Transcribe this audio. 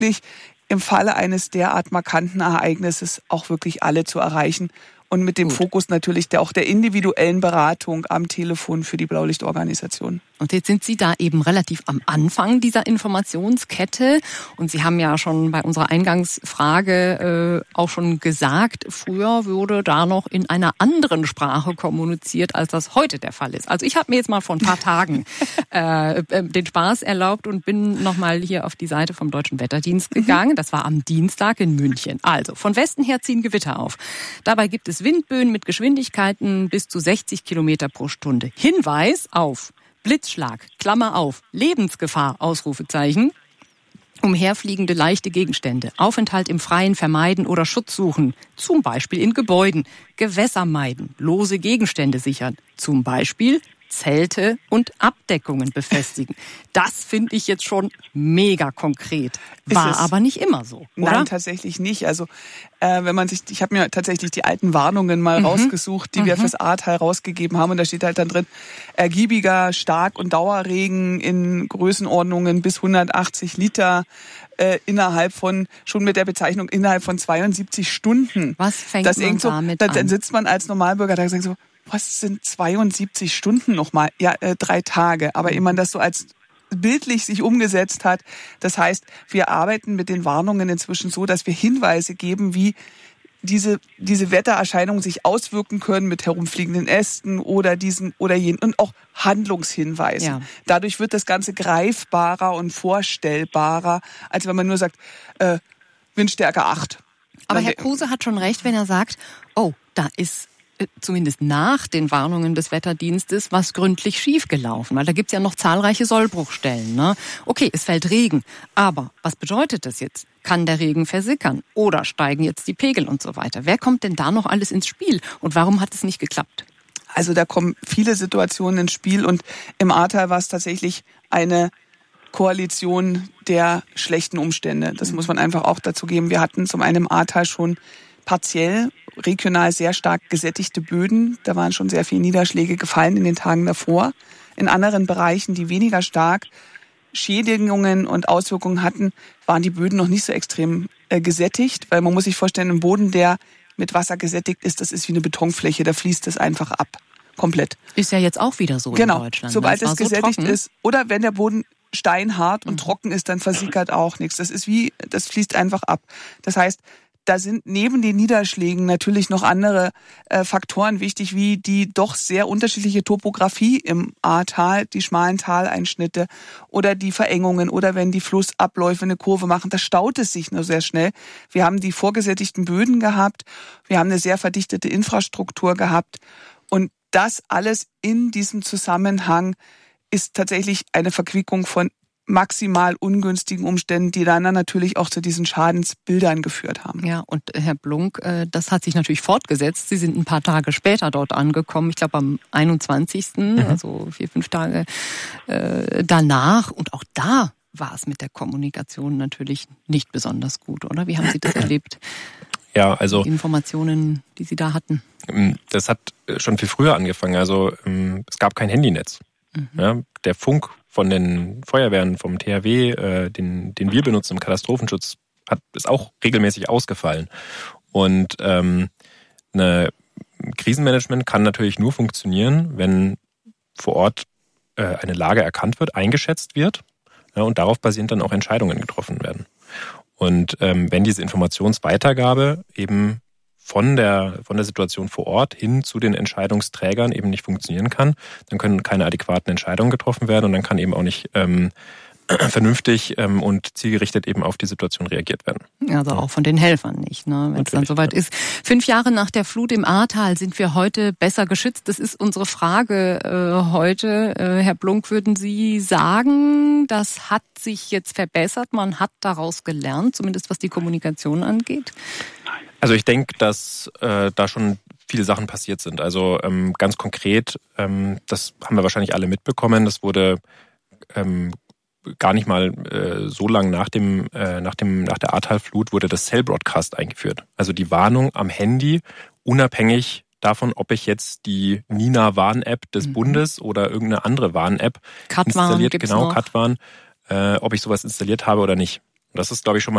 wirklich im Falle eines derart markanten Ereignisses auch wirklich alle zu erreichen. Und mit dem Fokus natürlich auch der individuellen Beratung am Telefon für die Blaulichtorganisation. Und jetzt sind Sie da eben relativ am Anfang dieser Informationskette. Und Sie haben ja schon bei unserer Eingangsfrage auch schon gesagt, früher wurde da noch in einer anderen Sprache kommuniziert, als das heute der Fall ist. Also ich habe mir jetzt mal vor ein paar Tagen den Spaß erlaubt und bin nochmal hier auf die Seite vom Deutschen Wetterdienst gegangen. Das war am Dienstag in München. Also von Westen her ziehen Gewitter auf. Dabei gibt es Windböen mit Geschwindigkeiten bis zu 60 Kilometer pro Stunde. Hinweis auf Blitzschlag, Klammer auf, Lebensgefahr, Ausrufezeichen. Umherfliegende leichte Gegenstände, Aufenthalt im Freien vermeiden oder Schutz suchen, zum Beispiel in Gebäuden, Gewässer meiden, lose Gegenstände sichern, zum Beispiel Zelte und Abdeckungen befestigen. Das finde ich jetzt schon mega konkret. War aber nicht immer so, oder? Nein, tatsächlich nicht. Also ich habe mir tatsächlich die alten Warnungen mal rausgesucht, die wir fürs Ahrtal rausgegeben haben. Und da steht halt dann drin, ergiebiger Stark- und Dauerregen in Größenordnungen bis 180 Liter schon mit der Bezeichnung innerhalb von 72 Stunden. Was fängt man damit an? Dann sitzt man als Normalbürger da und sagt so, was sind 72 Stunden nochmal? Ja, 3 Tage. Aber wenn man das so als bildlich sich umgesetzt hat, das heißt, wir arbeiten mit den Warnungen inzwischen so, dass wir Hinweise geben, wie diese Wettererscheinungen sich auswirken können mit herumfliegenden Ästen oder diesen oder jenen und auch Handlungshinweisen. Ja. Dadurch wird das Ganze greifbarer und vorstellbarer, als wenn man nur sagt, Windstärke 8. Aber Herr Kruse hat schon recht, wenn er sagt, da ist zumindest nach den Warnungen des Wetterdienstes was gründlich schiefgelaufen, weil da gibt's ja noch zahlreiche Sollbruchstellen. Ne? Okay, es fällt Regen, aber was bedeutet das jetzt? Kann der Regen versickern oder steigen jetzt die Pegel und so weiter? Wer kommt denn da noch alles ins Spiel und warum hat es nicht geklappt? Also da kommen viele Situationen ins Spiel und im Ahrtal war es tatsächlich eine Koalition der schlechten Umstände. Das muss man einfach auch dazu geben. Wir hatten zum einen im Ahrtal schon partiell regional sehr stark gesättigte Böden. Da waren schon sehr viele Niederschläge gefallen in den Tagen davor. In anderen Bereichen, die weniger stark Schädigungen und Auswirkungen hatten, waren die Böden noch nicht so extrem gesättigt, weil man muss sich vorstellen, ein Boden, der mit Wasser gesättigt ist, das ist wie eine Betonfläche, da fließt es einfach ab, komplett. Ist ja jetzt auch wieder so in Deutschland. Sobald es gesättigt ist oder wenn der Boden steinhart und trocken ist, dann versickert auch nichts. Das fließt einfach ab. Das heißt, da sind neben den Niederschlägen natürlich noch andere Faktoren wichtig, wie die doch sehr unterschiedliche Topografie im Ahrtal, die schmalen Taleinschnitte oder die Verengungen oder wenn die Flussabläufe eine Kurve machen, da staut es sich nur sehr schnell. Wir haben die vorgesättigten Böden gehabt, wir haben eine sehr verdichtete Infrastruktur gehabt und das alles in diesem Zusammenhang ist tatsächlich eine Verquickung von maximal ungünstigen Umständen, die dann natürlich auch zu diesen Schadensbildern geführt haben. Ja, und Herr Blunk, das hat sich natürlich fortgesetzt. Sie sind ein paar Tage später dort angekommen, ich glaube am 21., also 4-5 Tage danach. Und auch da war es mit der Kommunikation natürlich nicht besonders gut, oder? Wie haben Sie das erlebt? Ja, also die Informationen, die Sie da hatten. Das hat schon viel früher angefangen. Also es gab kein Handynetz. Ja, der Funk von den Feuerwehren, vom THW, den wir benutzen im Katastrophenschutz, ist auch regelmäßig ausgefallen. Und Krisenmanagement kann natürlich nur funktionieren, wenn vor Ort eine Lage erkannt wird, eingeschätzt wird, ja, und darauf basierend dann auch Entscheidungen getroffen werden. Und wenn diese Informationsweitergabe eben von der Situation vor Ort hin zu den Entscheidungsträgern eben nicht funktionieren kann, dann können keine adäquaten Entscheidungen getroffen werden und dann kann eben auch nicht vernünftig und zielgerichtet eben auf die Situation reagiert werden. Also auch von den Helfern nicht, ne, wenn es dann soweit ist. 5 Jahre nach der Flut im Ahrtal, sind wir heute besser geschützt? Das ist unsere Frage heute. Herr Blunk, würden Sie sagen, das hat sich jetzt verbessert, man hat daraus gelernt, zumindest was die Kommunikation angeht? Also ich denke, dass da schon viele Sachen passiert sind. Also ganz konkret, das haben wir wahrscheinlich alle mitbekommen, das wurde gar nicht mal so lang nach der Ahrtal-Flut wurde das Cell Broadcast eingeführt. Also die Warnung am Handy, unabhängig davon, ob ich jetzt die Nina-Warn-App des Bundes oder irgendeine andere Warn-App installiert, Katwarn, ob ich sowas installiert habe oder nicht. Und das ist, glaube ich, schon mal